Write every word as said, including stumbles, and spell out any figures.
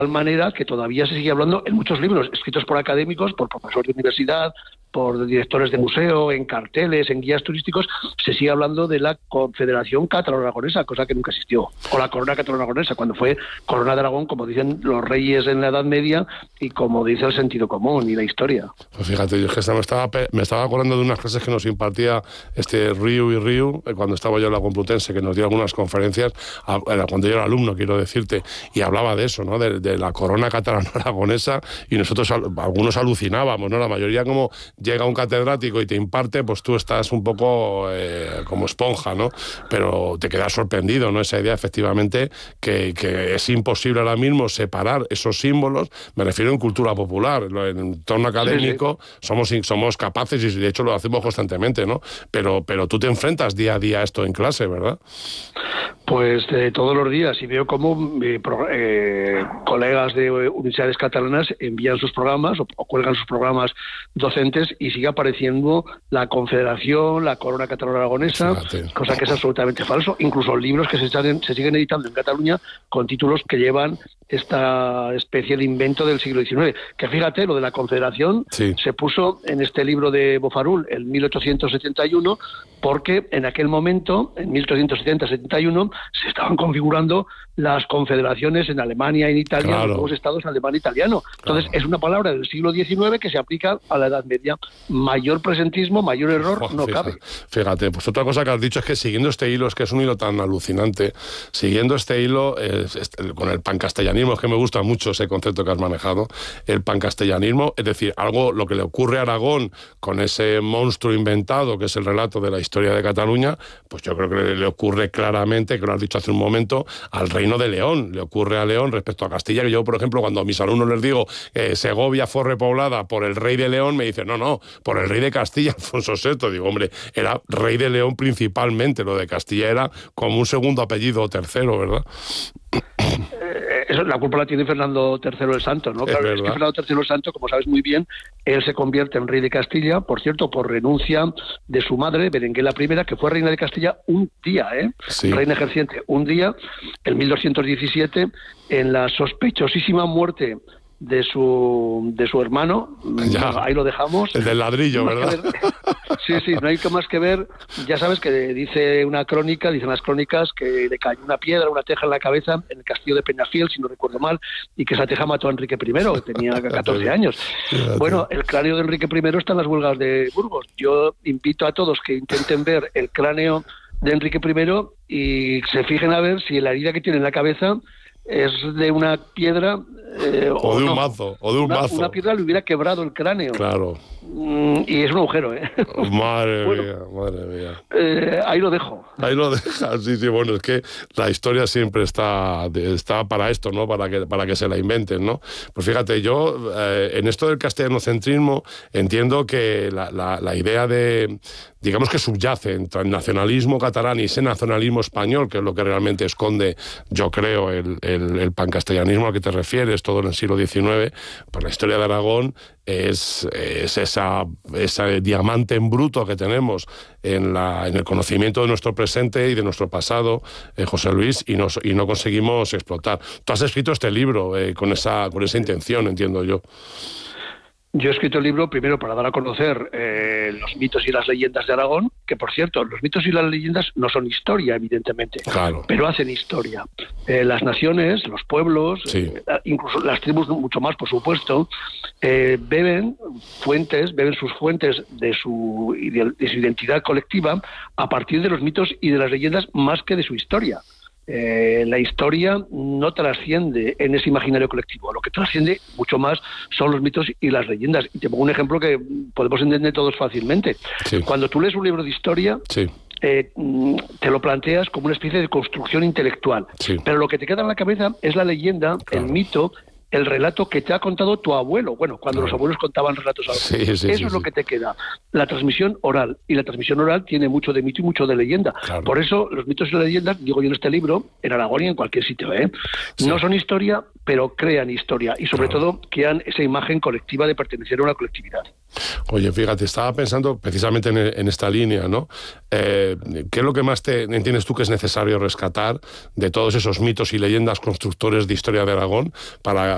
manera que todavía se sigue hablando en muchos libros escritos por académicos, por profesores de universidad, por directores de museo, en carteles, en guías turísticos, se sigue hablando de la Confederación Catalano-Aragonesa, cosa que nunca existió, o la Corona Catalano-Aragonesa, cuando fue Corona de Aragón, como dicen los reyes en la Edad Media y como dice el sentido común y la historia. Pues fíjate, yo es que me estaba, me estaba acordando de unas clases que nos impartía este Riu y Riu, cuando estaba yo en la Complutense, que nos dio algunas conferencias, cuando yo era alumno, quiero decirte, y hablaba de eso, ¿no? De, de la Corona Catalano-Aragonesa, y nosotros algunos alucinábamos, ¿no? La mayoría, como llega un catedrático y te imparte, pues tú estás un poco eh, como esponja, ¿no? Pero te quedas sorprendido, ¿no? Esa idea, efectivamente, que, que es imposible ahora mismo separar esos símbolos. Me refiero en cultura popular, en entorno académico, sí, sí. Somos, somos capaces, y de hecho lo hacemos constantemente, ¿no? Pero, pero tú te enfrentas día a día a esto en clase, ¿verdad? Pues eh, todos los días, y veo cómo eh, pro, eh, colegas de universidades catalanas envían sus programas o, o cuelgan sus programas docentes y sigue apareciendo la Confederación, la Corona Catalano-Aragonesa, fíjate. Cosa que es absolutamente falso. Incluso libros que se, están, se siguen editando en Cataluña con títulos que llevan esta especie de invento del siglo diecinueve. Que fíjate, lo de la Confederación sí. se puso en este libro de Bofarull en mil ochocientos setenta y uno, porque en aquel momento, en mil ochocientos setenta setenta y uno, se estaban configurando las confederaciones en Alemania, en Italia, claro. en los nuevos estados alemán-italiano. Entonces, claro. es una palabra del siglo diecinueve que se aplica a la Edad Media. Mayor presentismo, mayor error, oh, no fíjate, cabe. Fíjate, pues otra cosa que has dicho es que siguiendo este hilo, es que es un hilo tan alucinante, siguiendo este hilo, eh, este, con el pancastellanismo, es que me gusta mucho ese concepto que has manejado, el pancastellanismo, es decir, algo, lo que le ocurre a Aragón con ese monstruo inventado, que es el relato de la historia de Cataluña, pues yo creo que le, le ocurre claramente, que lo has dicho hace un momento, al Reino de León, le ocurre a León respecto a Castilla, que yo, por ejemplo, cuando a mis alumnos les digo que eh, Segovia fue repoblada por el rey de León, me dicen, no, no, por el rey de Castilla, Alfonso sexto. Digo, hombre, era rey de León principalmente, lo de Castilla era como un segundo apellido o tercero, ¿verdad? Eh, eso, la culpa la tiene Fernando tercero el Santo, ¿no? Es Claro, verdad. es que Fernando tercero el Santo, como sabes muy bien, él se convierte en rey de Castilla, por cierto, por renuncia de su madre, Berenguela I, que fue reina de Castilla un día, ¿eh? Sí. Reina ejerciente, un día, en mil doscientos diecisiete, en la sospechosísima muerte de su de su hermano. Ya. Ahí lo dejamos. El del ladrillo, ¿verdad? Sí, sí, no hay más que ver. Ya sabes que dice una crónica, dicen las crónicas, que le cayó una piedra, una teja en la cabeza en el castillo de Peñafiel, si no recuerdo mal, y que esa teja mató a Enrique I, que tenía catorce años. Bueno, el cráneo de Enrique I está en las huelgas de Burgos. Yo invito a todos que intenten ver el cráneo de Enrique I y se fijen a ver si la herida que tiene en la cabeza es de una piedra eh, o, o de un no. mazo o de un una, mazo una piedra le hubiera quebrado el cráneo, claro, mm, y es un agujero, ¿eh? Madre bueno, mía, madre mía. Eh, ahí lo dejo. Ahí lo dejas, sí, sí, bueno, es que la historia siempre está, está para esto, ¿no? Para que, para que se la inventen, ¿no? Pues fíjate, yo eh, en esto del castellanocentrismo entiendo que la, la, la idea de, digamos que subyace entre el nacionalismo catalán y ese nacionalismo español, que es lo que realmente esconde, yo creo, el, el, el pancastellanismo al que te refieres, todo en el siglo diecinueve, pues la historia de Aragón es, es esa, ese diamante en bruto que tenemos en, la, en el conocimiento de nuestro presente y de nuestro pasado, eh, José Luis, y, nos, y no conseguimos explotar. Tú has escrito este libro eh, con, esa, con esa intención, entiendo yo. Yo he escrito el libro primero para dar a conocer eh, los mitos y las leyendas de Aragón, que por cierto, los mitos y las leyendas no son historia, evidentemente, claro. pero hacen historia. Eh, las naciones, los pueblos, sí. eh, incluso las tribus mucho más, por supuesto, eh, beben fuentes, beben sus fuentes de su, de su identidad colectiva a partir de los mitos y de las leyendas más que de su historia. Eh, la historia no trasciende en ese imaginario colectivo. Lo que trasciende mucho más son los mitos y las leyendas. Y te pongo un ejemplo que podemos entender todos fácilmente. Sí. Cuando tú lees un libro de historia, sí. eh, te lo planteas como una especie de construcción intelectual. Sí. Pero lo que te queda en la cabeza es la leyenda, claro. el mito, el relato que te ha contado tu abuelo. Bueno, cuando claro. los abuelos contaban relatos a los sí, sí, Eso sí, es sí. lo que te queda. La transmisión oral. Y la transmisión oral tiene mucho de mito y mucho de leyenda. Claro. Por eso, los mitos y las leyendas, digo yo en este libro, en Aragón y en cualquier sitio, ¿eh? Sí. no son historia, pero crean historia. Y sobre claro. todo, crean esa imagen colectiva de pertenecer a una colectividad. Oye, fíjate, estaba pensando precisamente en, en esta línea, ¿no? Eh, ¿Qué es lo que más te entiendes tú que es necesario rescatar de todos esos mitos y leyendas constructores de historia de Aragón para